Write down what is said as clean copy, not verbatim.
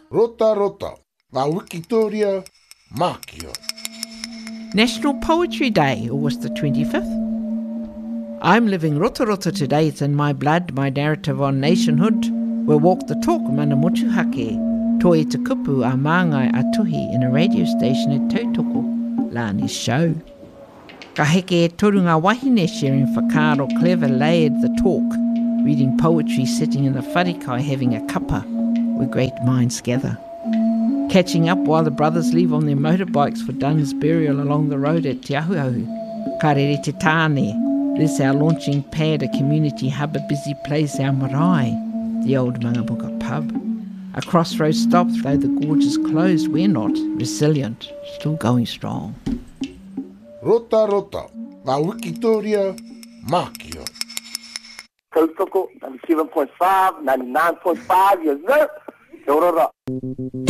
Rota rota, ngā Wikitoria Mākio. National Poetry Day, August the 25th. I'm living Rota Rota today. It's in my blood, my narrative on nationhood. We'll walk the talk, mana motuhake. Toi te kupu a māngai a tuhi in a radio station at Tautoko, Lani's show. Ka heke e toru ngā wahine sharing whakaro clever layered the talk, reading poetry sitting in the wharikai having a cuppa where great minds gather. Catching up while the brothers leave on their motorbikes for Dunn's burial along the road at Te Ahuahu. Ka rere te tāne, this our launching pad, a community hub, a busy place, our marae, the old Mangabuka pub. A crossroads stop, though the gorge is closed, we're not, resilient, still going strong. Rota rota, ngā Wikitoria Mākio. Tautoko, 97.5, 99.5, yes sir. Kia ora.